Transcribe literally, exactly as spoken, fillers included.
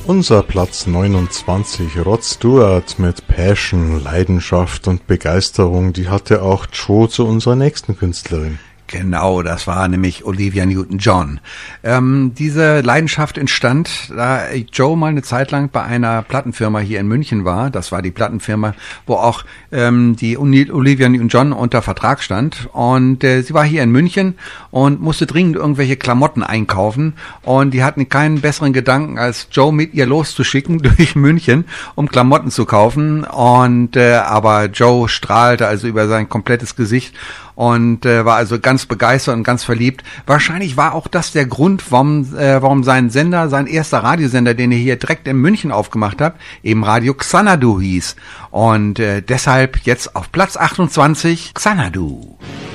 Unser Platz neunundzwanzig, Rod Stewart mit Passion, Leidenschaft und Begeisterung, die hatte auch Joe zu unserer nächsten Künstlerin. Genau, das war nämlich Olivia Newton-John. Ähm, diese Leidenschaft entstand, da Joe mal eine Zeit lang bei einer Plattenfirma hier in München war. Das war die Plattenfirma, wo auch ähm, die Olivia Newton-John unter Vertrag stand. Und äh, sie war hier in München und musste dringend irgendwelche Klamotten einkaufen. Und die hatten keinen besseren Gedanken, als Joe mit ihr loszuschicken durch München, um Klamotten zu kaufen. Und äh, aber Joe strahlte also über sein komplettes Gesicht und äh, war also ganz begeistert und ganz verliebt. Wahrscheinlich war auch das der Grund, warum äh, warum sein Sender, sein erster Radiosender, den er hier direkt in München aufgemacht hat, eben Radio Xanadu hieß. Und äh, deshalb jetzt auf Platz achtundzwanzig Xanadu.